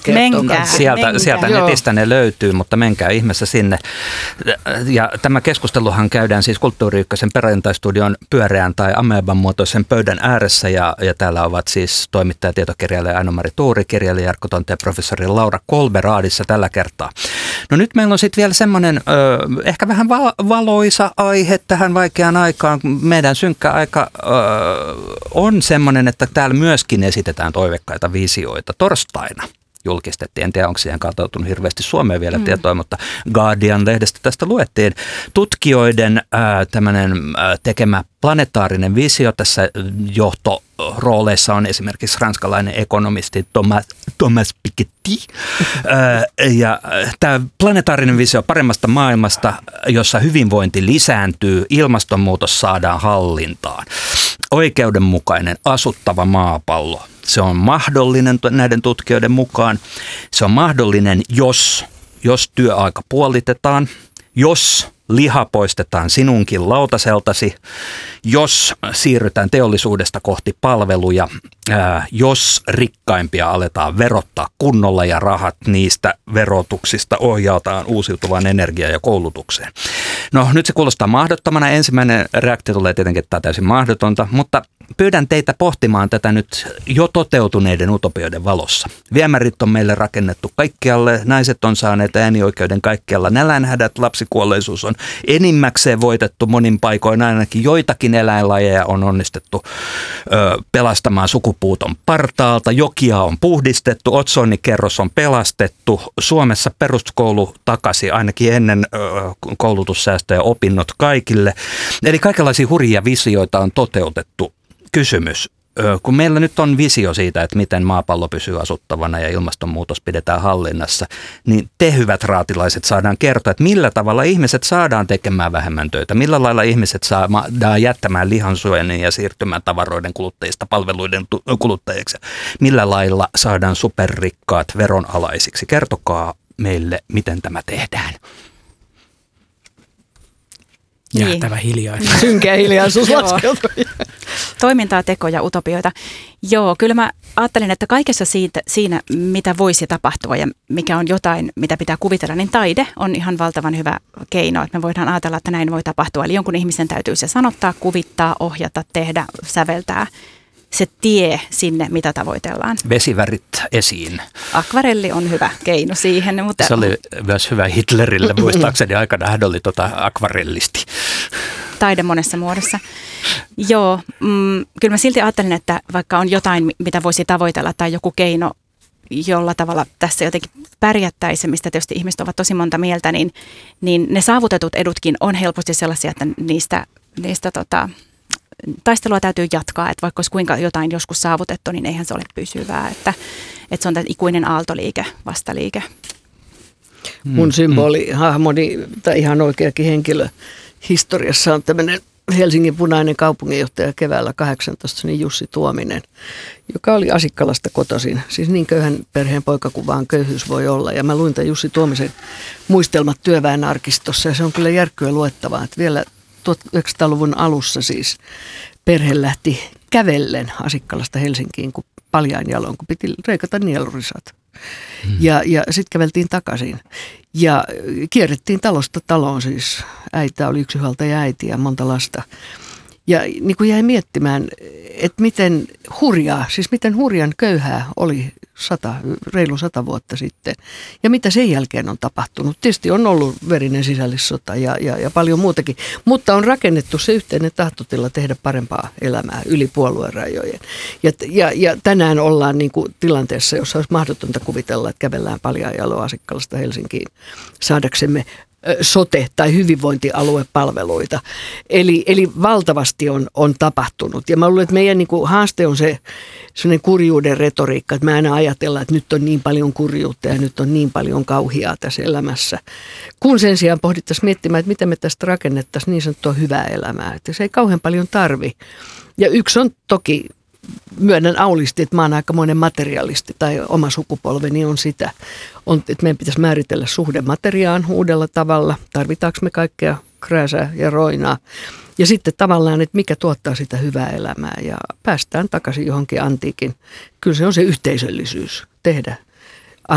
kertoo. Sieltä netistä ne löytyy, mutta menkää ihmeessä sinne. Ja tämä keskusteluhan käydään siis Kulttuuri Ykkösen perjantaistudion pyöreän tai ameeban muotoisen pöydän ääressä. Ja täällä ovat siis toimittaja, tietokirjailija Aino-Mari Tuuri, kirjailija Jarkko Tonte ja professori Laura Kolberaadissa tällä kertaa. No nyt meillä on sitten vielä semmoinen ehkä vähän valoisa aihe tähän vaikeaan aikaan. Meidän synkkä aika on semmoinen, että täällä myöskin esitetään toivekkaita visioita. Torstaina julkistettiin, en tiedä onko siihen katautunut hirveästi Suomeen vielä tietoa, mutta Guardian-lehdestä tästä luettiin. Tutkijoiden tekemä planetaarinen visio, tässä johtorooleissa on esimerkiksi ranskalainen ekonomisti Thomas Piketty. Ja tämä planetaarinen visio paremmasta maailmasta, jossa hyvinvointi lisääntyy, ilmastonmuutos saadaan hallintaan. Oikeudenmukainen, asuttava maapallo. Se on mahdollinen näiden tutkijoiden mukaan. Se on mahdollinen, jos työaika puolitetaan, jos liha poistetaan sinunkin lautaseltasi, jos siirrytään teollisuudesta kohti palveluja, jos rikkaimpia aletaan verottaa kunnolla ja rahat niistä verotuksista ohjautaan uusiutuvaan energiaan ja koulutukseen. No nyt se kuulostaa mahdottomana. Ensimmäinen reaktio tulee tietenkin, että tämä täysin mahdotonta, mutta pyydän teitä pohtimaan tätä nyt jo toteutuneiden utopioiden valossa. Viemärit on meille rakennettu kaikkialle, naiset on saaneet äänioikeuden kaikkialla, nälänhädät, lapsikuolleisuus on enimmäkseen voitettu monin paikoin, ainakin joitakin eläinlajeja on onnistettu pelastamaan sukupuuton partaalta, jokia on puhdistettu, otsonikerros on pelastettu, Suomessa peruskoulu takaisin ainakin ennen koulutussäästöjä opinnot kaikille, eli kaikenlaisia hurjia visioita on toteutettu. Kysymys. Kun meillä nyt on visio siitä, että miten maapallo pysyy asuttavana ja ilmastonmuutos pidetään hallinnassa, niin te hyvät raatilaiset saadaan kertoa, että millä tavalla ihmiset saadaan tekemään vähemmän töitä, millä lailla ihmiset saadaan jättämään lihansyönnin ja siirtymään tavaroiden kuluttajista palveluiden kuluttajiksi, millä lailla saadaan superrikkaat veronalaisiksi. Kertokaa meille, miten tämä tehdään. Jäätävä hiljaisuus. Synkeä hiljaisuus laskeutuu. Toimintaa, tekoja, utopioita. Joo, kyllä mä ajattelin, että kaikessa siinä, mitä voisi tapahtua ja mikä on jotain, mitä pitää kuvitella, niin taide on ihan valtavan hyvä keino, että me voidaan ajatella, että näin voi tapahtua. Eli jonkun ihmisen täytyy se sanottaa, kuvittaa, ohjata, tehdä, säveltää. Se tie sinne, mitä tavoitellaan. Vesivärit esiin. Akvarelli on hyvä keino siihen. Mutta se oli myös hyvä Hitlerille, muistaakseni aikana hän oli akvarellisti. Taide monessa muodossa. Joo, kyllä mä silti ajattelin, että vaikka on jotain, mitä voisi tavoitella tai joku keino, jolla tavalla tässä jotenkin pärjättäisiin, mistä tietysti ihmiset ovat tosi monta mieltä, niin ne saavutetut edutkin on helposti sellaisia, että niistä taistelua täytyy jatkaa, että vaikka olisi kuinka jotain joskus saavutettu, niin eihän se ole pysyvää, että se on tämä ikuinen aaltoliike, vastaliike. Mun symbolihahmoni, tai ihan oikeakin henkilö historiassa on tämmöinen Helsingin punainen kaupunginjohtaja keväällä 18, niin Jussi Tuominen, joka oli Asikkalasta kotoisin. Siis niin köyhän perheen poika kuin vaan köyhyys voi olla. Ja mä luin tämän Jussi Tuomisen muistelmat työväenarkistossa ja se on kyllä järkkyä luettavaa, että vielä 1900-luvun alussa siis perhe lähti kävellen Asikkalasta Helsinkiin paljain jaloin, kun piti reikata nielurisat. Ja sitten käveltiin takaisin ja kierrettiin talosta taloon siis. Äitä oli yksinhuoltaja äiti ja monta lasta. Ja niin kuin jäi miettimään, että miten hurjan köyhää oli reilu 100 vuotta sitten. Ja mitä sen jälkeen on tapahtunut. Tietysti on ollut verinen sisällissota ja paljon muutakin. Mutta on rakennettu se yhteinen tahtotila tehdä parempaa elämää yli puoluerajojen. Ja tänään ollaan niin kuin tilanteessa, jossa olisi mahdotonta kuvitella, että kävellään paljain jaloin Asikkalasta Helsinkiin saadaksemme sote- tai hyvinvointialuepalveluita. Eli valtavasti on tapahtunut. Ja mä luulen, että meidän niin kuin haaste on se sellainen kurjuuden retoriikka, että me aina ajatellaan, että nyt on niin paljon kurjuutta ja nyt on niin paljon kauhiaa tässä elämässä. Kun sen sijaan pohdittaisiin miettimään, että miten me tästä rakennettaisiin niin sanottua hyvää elämää. Että se ei kauhean paljon tarvi. Ja yksi on toki, myönnän aulisti, että mä oon aikamoinen materialisti tai oma sukupolveni on sitä. Että meidän pitäisi määritellä suhde materiaan uudella tavalla. Tarvitaanko me kaikkea krääsää ja roinaa. Ja sitten tavallaan, että mikä tuottaa sitä hyvää elämää ja päästään takaisin johonkin antiikin. Kyllä se on se yhteisöllisyys, tehdä